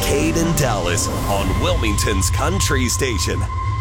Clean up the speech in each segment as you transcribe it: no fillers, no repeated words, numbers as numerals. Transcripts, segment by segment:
Kincaid and Dallas on Wilmington's Country Station.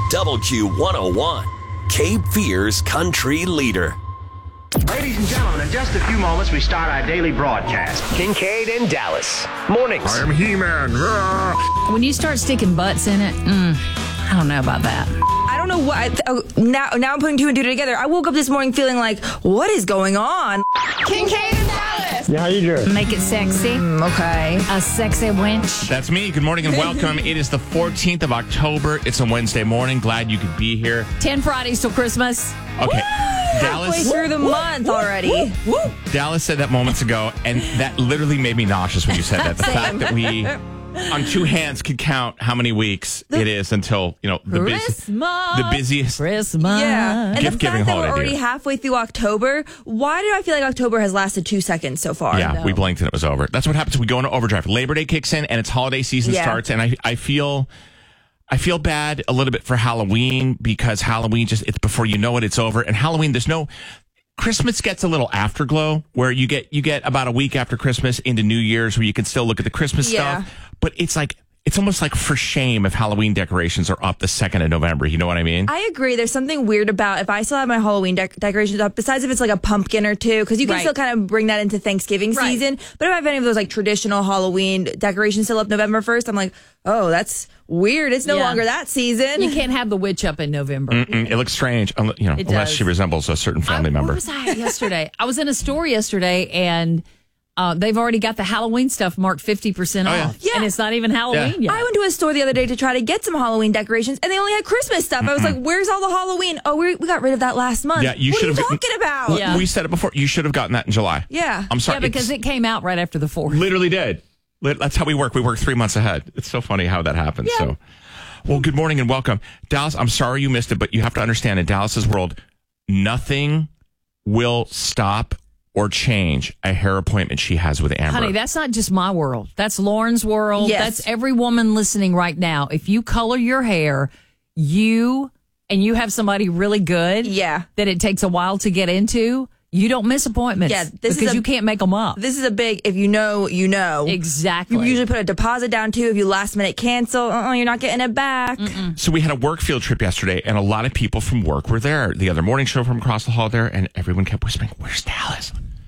WQ101, Cape Fear's country leader. Ladies and gentlemen, in just a few moments, we start our daily broadcast. Kincaid and Dallas. Mornings. I am He-Man. When you start sticking butts in it, I don't know about that. I don't know what. Now I'm putting two and two together. I woke up this morning feeling like, what is going on? Kincaid and Dallas. Yeah, how you doing? Make it sexy. Okay. A sexy wench. That's me. Good morning and welcome. It is the 14th of October. It's a Wednesday morning. Glad you could be here. 10 Fridays till Christmas. Okay. Halfway through the month already. Dallas said that moments ago, and that literally made me nauseous when you said that. The fact that we, on two hands, could count how many weeks it is until, the busiest Christmas. Yeah. And the gift-giving fact that we're holiday already here. halfway through October, why do I feel like October has lasted 2 seconds so far? Yeah, we blinked and it was over. That's what happens. We go into overdrive. Labor Day kicks in and it's holiday season starts, and I feel bad a little bit for Halloween because Halloween it's before you know it, it's over. And Halloween, Christmas gets a little afterglow where you get about a week after Christmas into New Year's where you can still look at the Christmas stuff. But it's almost like for shame if Halloween decorations are up the 2nd of November. You know what I mean? I agree. There's something weird about if I still have my Halloween decorations up, besides if it's like a pumpkin or two, because you can still kind of bring that into Thanksgiving season. But if I have any of those like traditional Halloween decorations still up November 1st, I'm like, oh, that's weird. It's no longer that season. You can't have the witch up in November. It looks strange, unless she resembles a certain family member. Where was I yesterday? I was in a store yesterday, and they've already got the Halloween stuff marked 50% off. Yeah. And it's not even Halloween yet. I went to a store the other day to try to get some Halloween decorations, and they only had Christmas stuff. I was like, where's all the Halloween? Oh, we got rid of that last month. Yeah, what are you talking about? Yeah. We said it before. You should have gotten that in July. Yeah. I'm sorry. Yeah, because it came out right after the 4th. Literally did. That's how we work. We work 3 months ahead. It's so funny how that happens. Yeah. So, well, good morning and welcome. Dallas, I'm sorry you missed it, but you have to understand in Dallas's world, nothing will stop or change a hair appointment she has with Amber. Honey, that's not just my world. That's Lauren's world. Yes. That's every woman listening right now. If you color your hair, you have somebody really good that it takes a while to get into, you don't miss appointments. Yeah, because you can't make them up. This is a big, if you know, you know. Exactly. You usually put a deposit down too. If you last minute cancel, you're not getting it back. So we had a work field trip yesterday, and a lot of people from work were there. The other morning show from across the hall there, and everyone kept whispering, "Where's Dallas?"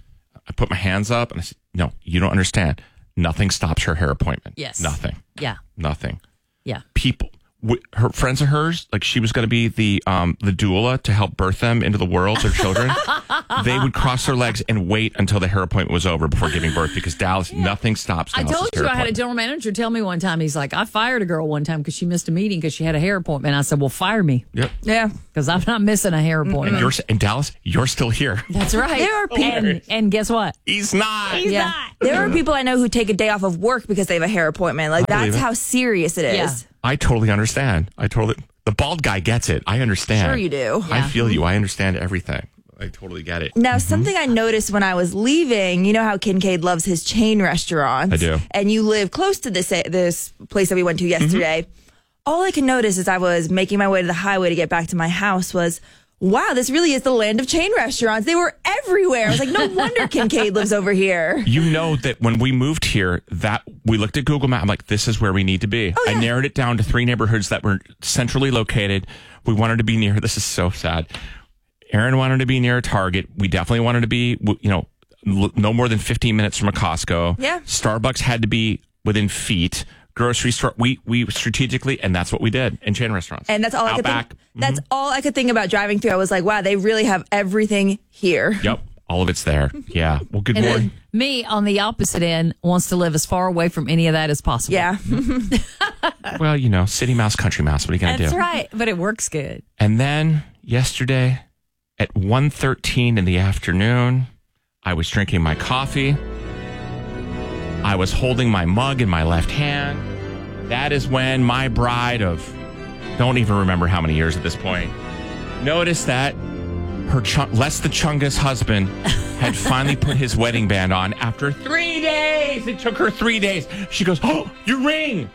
I put my hands up, and I said, "No, you don't understand. Nothing stops her hair appointment. Yes. Nothing. Yeah. Nothing. Yeah. People, her friends of hers, like she was going to be the doula to help birth them into the world, their children. They would cross their legs and wait until the hair appointment was over before giving birth because Dallas, nothing stops Dallas's I told you hair I had a appointment. general manager tell me one time, he's like, I fired a girl one time because she missed a meeting because she had a hair appointment. I said, well, fire me. Yep. Yeah. Because I'm not missing a hair appointment. And in Dallas, you're still here. That's right. There are people. And guess what? He's not. There are people I know who take a day off of work because they have a hair appointment. Like, I believe that's it. how serious it is. Yeah. I totally understand. The bald guy gets it. I understand. Sure you do. I feel you. I understand everything. I totally get it. Now, something I noticed when I was leaving, you know how Kincaid loves his chain restaurants? I do. And you live close to this place that we went to yesterday. All I could notice as I was making my way to the highway to get back to my house was, wow, this really is the land of chain restaurants. They were everywhere. I was like, no wonder Kincaid lives over here. You know that when we moved here, that we looked at Google Maps. I'm like, this is where we need to be. I narrowed it down to 3 neighborhoods that were centrally located. We wanted to be near. This is so sad. Aaron wanted to be near a Target. We definitely wanted to be, no more than 15 minutes from a Costco. Yeah. Starbucks had to be within feet. Grocery store, we strategically, and that's what we did in chain restaurants. And that's all I could Outback. think. That's all I could think about driving through. I was like, wow, they really have everything here. Yep. All of it's there. Yeah. Well, good And morning. then me on the opposite end wants to live as far away from any of that as possible. Yeah. Well, city mouse, country mouse. What are you going to do? That's right. But it works good. And then yesterday at 1:13 in the afternoon, I was drinking my coffee. I was holding my mug in my left hand. That is when my bride of, don't even remember how many years at this point, noticed that her Les the Chungus husband had finally put his wedding band on after 3 days. It took her 3 days. She goes, "Oh, your ring.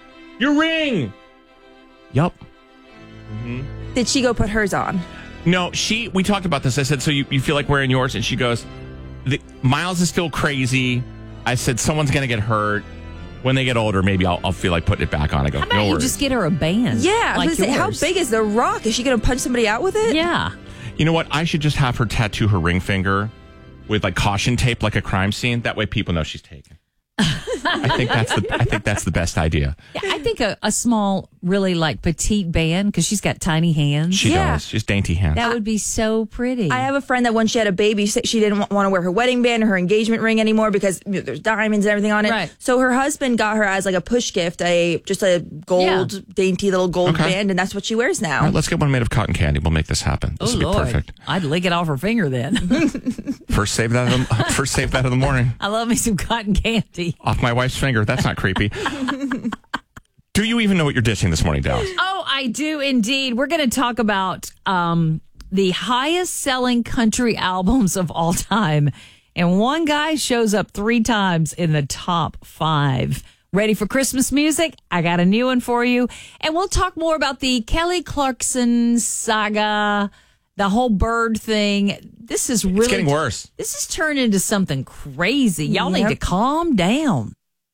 Yup. Did she go put hers on? No, we talked about this. I said, so you feel like wearing yours? And she goes, Miles is still crazy. I said, someone's going to get hurt. When they get older, maybe I'll feel like putting it back on. I go, how about you just get her a band? Yeah. Like how big is the rock? Is she going to punch somebody out with it? Yeah. You know what? I should just have her tattoo her ring finger with like caution tape, like a crime scene. That way people know she's taken. I think that's the best idea. Yeah, I think a small, really like petite band, because she's got tiny hands. She does. She's dainty hands. That would be so pretty. I have a friend that when she had a baby, she didn't want to wear her wedding band or her engagement ring anymore because there's diamonds and everything on it. Right. So her husband got her as like a push gift, just a gold, dainty little gold band, and that's what she wears now. All right, let's get one made of cotton candy. We'll make this happen. This will be perfect. I'd lick it off her finger then. First save that in the morning. I love me some cotton candy. Off my wife's finger. That's not creepy. Do you even know what you're dishing this morning, Dallas? Oh, I do indeed. We're going to talk about the highest selling country albums of all time. And one guy shows up 3 times in the top 5. Ready for Christmas music? I got a new one for you. And we'll talk more about the Kelly Clarkson saga, the whole bird thing. This is really... It's getting worse. This has turned into something crazy. Y'all need to calm down.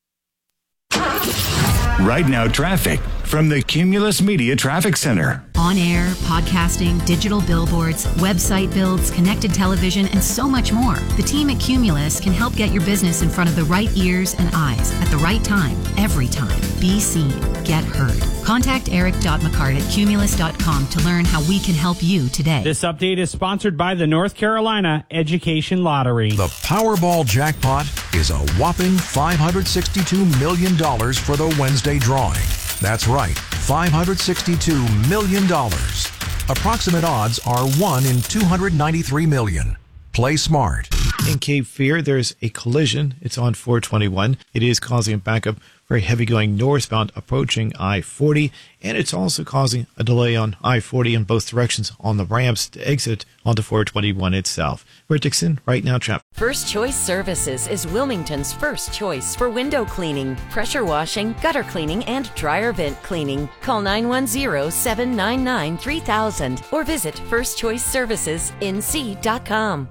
Right now, traffic from the Cumulus Media Traffic Center. On air, podcasting, digital billboards, website builds, connected television, and so much more. The team at Cumulus can help get your business in front of the right ears and eyes at the right time, every time. Be seen. Get heard. Contact Eric.McCart at Cumulus.com to learn how we can help you today. This update is sponsored by the North Carolina Education Lottery. The Powerball jackpot is a whopping $562 million for the Wednesday drawing. That's right, $562 million. Approximate odds are 1 in 293 million. Play smart. In Cape Fear, there's a collision. It's on 421. It is causing a backup, very heavy going northbound approaching I-40, and it's also causing a delay on I-40 in both directions on the ramps to exit onto 421 itself. We're Dixon, right now traffic. First Choice Services is Wilmington's first choice for window cleaning, pressure washing, gutter cleaning, and dryer vent cleaning. Call 910-799-3000 or visit firstchoiceservicesnc.com.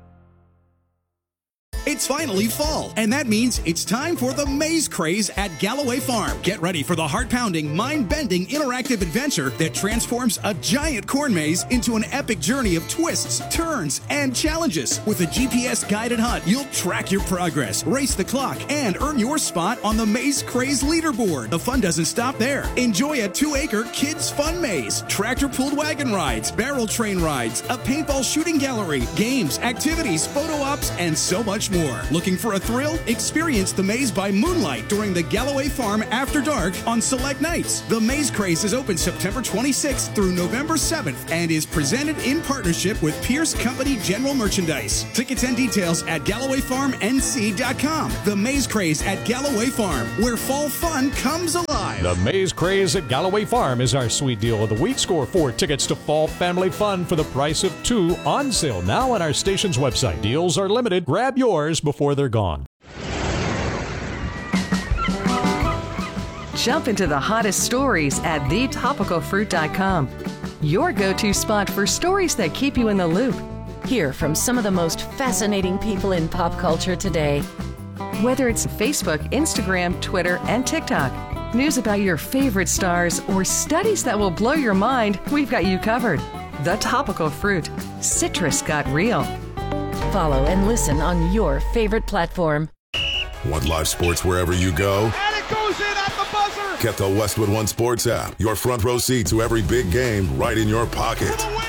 It's finally fall, and that means it's time for the Maze Craze at Galloway Farm. Get ready for the heart-pounding, mind-bending, interactive adventure that transforms a giant corn maze into an epic journey of twists, turns, and challenges. With a GPS-guided hunt, you'll track your progress, race the clock, and earn your spot on the Maze Craze leaderboard. The fun doesn't stop there. Enjoy a 2-acre kids' fun maze, tractor-pulled wagon rides, barrel train rides, a paintball shooting gallery, games, activities, photo ops, and so much more. Looking for a thrill? Experience the maze by moonlight during the Galloway Farm After Dark on select nights. The Maze Craze is open September 26th through November 7th and is presented in partnership with Pierce Company General Merchandise. Tickets and details at GallowayFarmNC.com. The Maze Craze at Galloway Farm, where fall fun comes alive. The Maze Craze at Galloway Farm is our sweet deal of the week. Score 4 tickets to fall family fun for the price of 2 on sale now on our station's website. Deals are limited. Grab yours before they're gone. Jump into the hottest stories at thetopicalfruit.com. Your go-to spot for stories that keep you in the loop. Hear from some of the most fascinating people in pop culture today. Whether it's Facebook, Instagram, Twitter, and TikTok, news about your favorite stars, or studies that will blow your mind, we've got you covered. The Topical Fruit. Citrus got real. Follow and listen on your favorite platform. Want live sports wherever you go? And it goes in at the buzzer! Get the Westwood One Sports app. Your front row seat to every big game right in your pocket. For the win!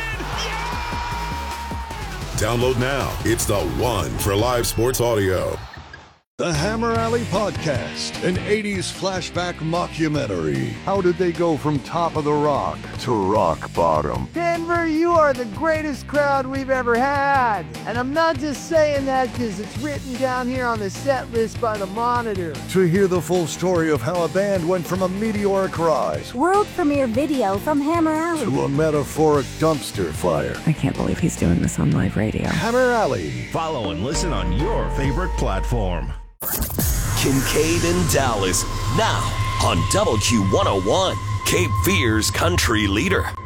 Yeah! Download now. It's the one for live sports audio. The Hammer Alley Podcast, an 80s flashback mockumentary. How did they go from top of the rock to rock bottom? Denver, you are the greatest crowd we've ever had. And I'm not just saying that because it's written down here on the set list by the Monitor. To hear the full story of how a band went from a meteoric rise, world premiere video from Hammer Alley, to a metaphoric dumpster fire. I can't believe he's doing this on live radio. Hammer Alley. Follow and listen on your favorite platform. Kincaid and Dallas, now on WQ101, Cape Fear's country leader.